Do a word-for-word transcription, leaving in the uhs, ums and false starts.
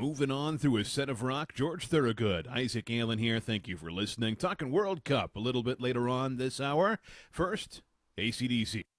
Moving on through a set of rock, George Thorogood, Isaac Allen here. Thank you for listening. Talking World Cup a little bit later on this hour. First, A C D C.